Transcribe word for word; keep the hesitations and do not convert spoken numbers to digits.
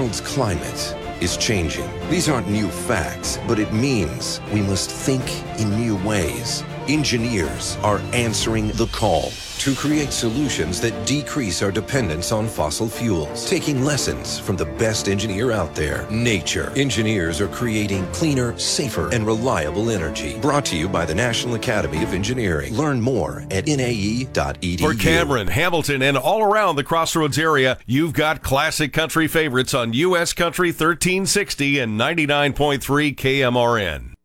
world's climate is changing. These aren't new facts, but it means we must think in new ways. Engineers are answering the call to create solutions that decrease our dependence on fossil fuels, taking lessons from the best engineer out there, nature. Engineers are creating cleaner, safer, and reliable energy. Brought to you by the National Academy of Engineering. Learn more at N A E dot E D U. For Cameron, Hamilton, and all around the Crossroads area, you've got classic country favorites on U S Country thirteen sixty and ninety-nine point three K M R N.